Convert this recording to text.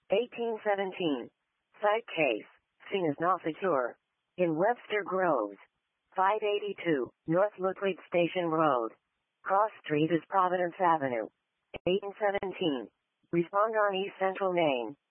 1817. Site case. Scene is not secure. In Webster Groves. 582, North Ludwig Station Road. Cross Street is Providence Avenue. 1817. Respond on East Central Main.